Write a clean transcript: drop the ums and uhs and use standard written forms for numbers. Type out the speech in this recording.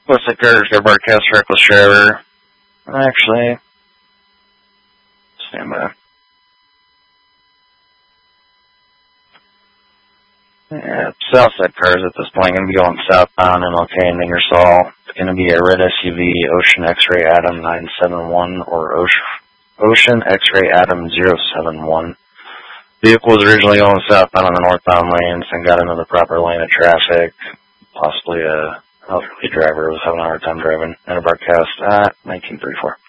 What's the Curtis got broadcast reckless driver? Actually, stand by. Yeah, Southside cars at this point going to be going southbound in OK and Ingersoll. It's going to be a red SUV Ocean X-Ray Atom 971 or Ocean X-Ray Atom 071. Vehicle was originally going southbound on the northbound lanes and got into the proper lane of traffic. Possibly a elderly driver was having a hard time driving. And a broadcast at 1934.